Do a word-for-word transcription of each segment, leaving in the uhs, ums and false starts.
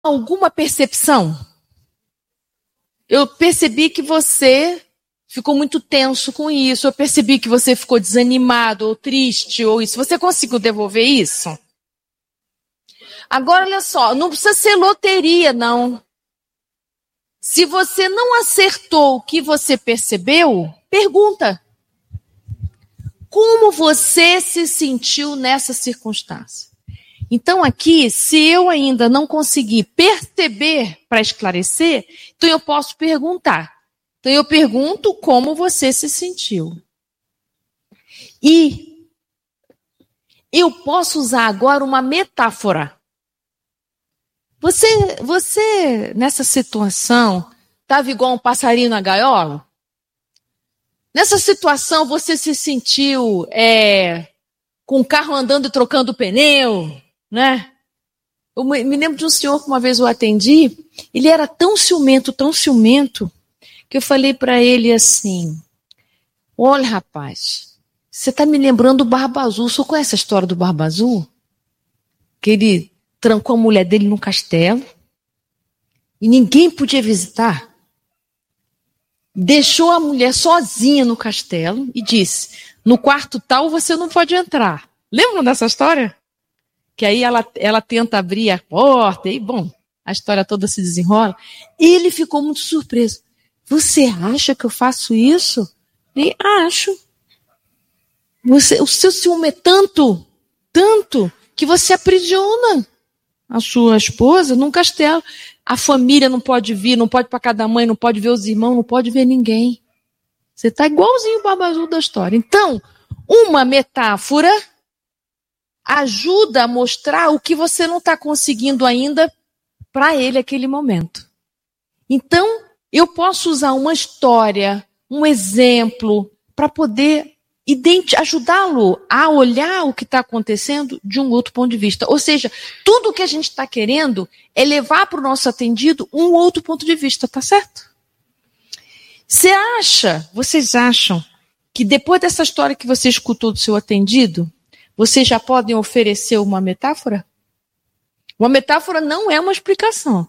alguma percepção? Eu percebi que você ficou muito tenso com isso, eu percebi que você ficou desanimado ou triste ou isso. Você conseguiu devolver isso? Agora, olha só, não precisa ser loteria, não. Se você não acertou o que você percebeu, pergunta. Como você se sentiu nessa circunstância? Então aqui, se eu ainda não conseguir perceber para esclarecer, então eu posso perguntar. Então eu pergunto como você se sentiu. E eu posso usar agora uma metáfora. Você, você nessa situação, estava igual um passarinho na gaiola? Nessa situação, você se sentiu é, com o carro andando e trocando pneu, né? Eu me lembro de um senhor que uma vez eu atendi, ele era tão ciumento, tão ciumento, que eu falei para ele assim, olha rapaz, você está me lembrando do Barba Azul, o senhor conhece a história do Barba Azul? Que ele trancou a mulher dele num castelo e ninguém podia visitar. Deixou a mulher sozinha no castelo e disse, no quarto tal você não pode entrar. Lembram dessa história? Que aí ela, ela tenta abrir a porta e, bom, a história toda se desenrola. E ele ficou muito surpreso. Você acha que eu faço isso? E acho. Você, o seu ciúme é tanto, tanto, que você aprisiona a sua esposa num castelo. A família não pode vir, não pode ir para casa da mãe, não pode ver os irmãos, não pode ver ninguém. Você está igualzinho o Barba Azul da história. Então, uma metáfora ajuda a mostrar o que você não está conseguindo ainda para ele naquele momento. Então, eu posso usar uma história, um exemplo, para poder ajudá-lo a olhar o que está acontecendo de um outro ponto de vista. Ou seja, tudo o que a gente está querendo é levar para o nosso atendido um outro ponto de vista, tá certo? Você acha, vocês acham, que depois dessa história que você escutou do seu atendido, vocês já podem oferecer uma metáfora? Uma metáfora não é uma explicação.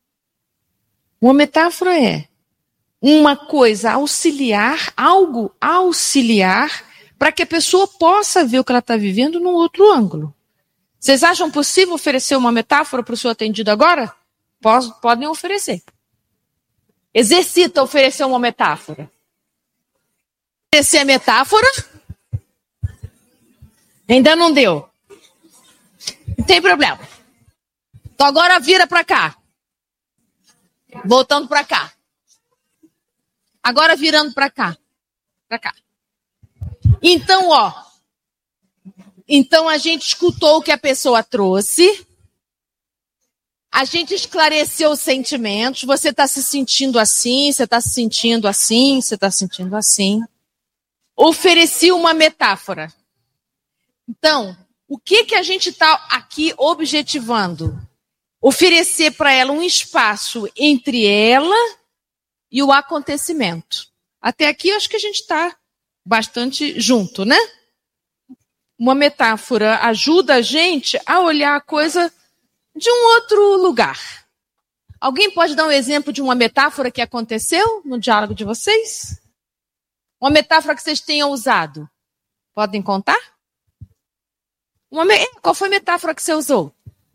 Uma metáfora é uma coisa auxiliar, algo auxiliar, para que a pessoa possa ver o que ela está vivendo num outro ângulo. Vocês acham possível oferecer uma metáfora para o seu atendido agora? Podem oferecer. Exercita oferecer uma metáfora. Oferecer a metáfora? Ainda não deu. Não tem problema. Então agora vira para cá. Voltando para cá. Agora virando para cá. Para cá. Então, ó. Então a gente escutou o que a pessoa trouxe. A gente esclareceu os sentimentos. Você está se sentindo assim, você está se sentindo assim, você está se sentindo assim. Ofereci uma metáfora. Então, o que, que a gente está aqui objetivando? Oferecer para ela um espaço entre ela e o acontecimento. Até aqui, eu acho que a gente está bastante junto, né? Uma metáfora ajuda a gente a olhar a coisa de um outro lugar. Alguém pode dar um exemplo de uma metáfora que aconteceu no diálogo de vocês? Uma metáfora que vocês tenham usado. Podem contar? Uma me... Qual foi a metáfora que você usou?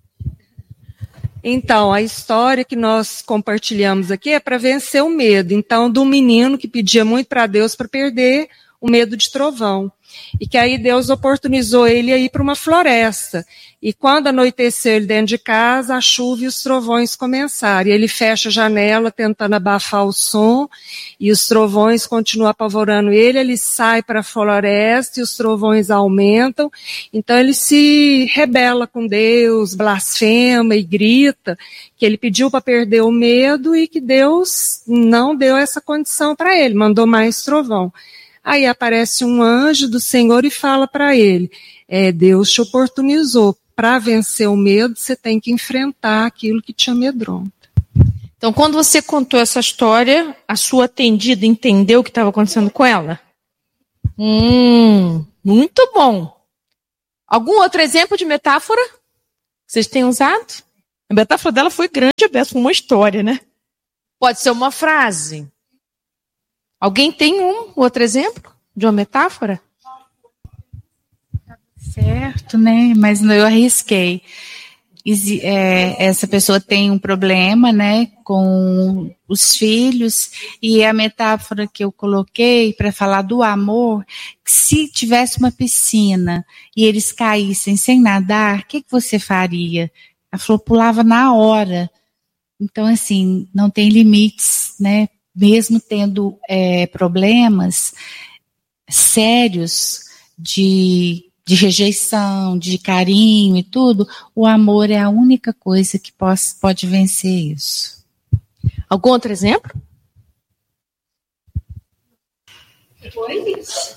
Então, a história que nós compartilhamos aqui é para vencer o medo. Então, do menino que pedia muito para Deus para perder o medo de trovão. E que aí Deus oportunizou ele a ir para uma floresta. E quando anoiteceu ele dentro de casa, a chuva e os trovões começaram. E ele fecha a janela tentando abafar o som, e os trovões continuam apavorando ele, ele sai para a floresta e os trovões aumentam. Então ele se rebela com Deus, blasfema e grita que ele pediu para perder o medo e que Deus não deu essa condição para ele, mandou mais trovão. Aí aparece um anjo do Senhor e fala para ele, é, Deus te oportunizou, para vencer o medo, você tem que enfrentar aquilo que te amedronta. Então, quando você contou essa história, a sua atendida entendeu o que estava acontecendo com ela? Hum, muito bom. Algum outro exemplo de metáfora que vocês têm usado? A metáfora dela foi grande, aberta, uma história, né? Pode ser uma frase. Alguém tem um outro exemplo de uma metáfora? Certo, né? Mas eu arrisquei. É, essa pessoa tem um problema, né, com os filhos, e a metáfora que eu coloquei para falar do amor, que se tivesse uma piscina e eles caíssem sem nadar, o que, que você faria? A flor pulava na hora. Então, assim, não tem limites, né? Mesmo tendo é, problemas sérios de de rejeição, de carinho e tudo, o amor é a única coisa que pode, pode vencer isso. Algum outro exemplo? Foi isso.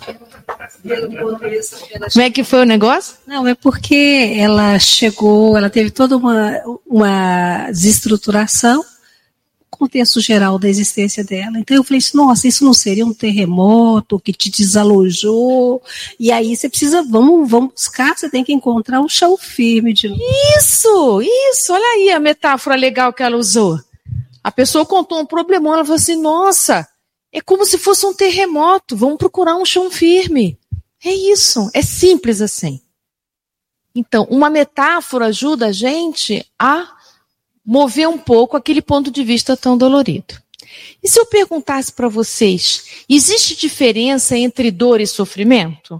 Como é que foi o negócio? Não, é porque ela chegou, ela teve toda uma, uma desestruturação, contexto geral da existência dela. Então eu falei assim, nossa, isso não seria um terremoto que te desalojou? E aí você precisa, vamos, vamos buscar, você tem que encontrar um chão firme de novo. Isso, isso, olha aí a metáfora legal que ela usou. A pessoa contou um problemão, ela falou assim, nossa, é como se fosse um terremoto, vamos procurar um chão firme. É isso, é simples assim. Então, uma metáfora ajuda a gente a mover um pouco aquele ponto de vista tão dolorido. E se eu perguntasse para vocês, existe diferença entre dor e sofrimento?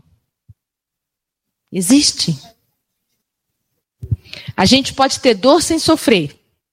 Existe? A gente pode ter dor sem sofrer.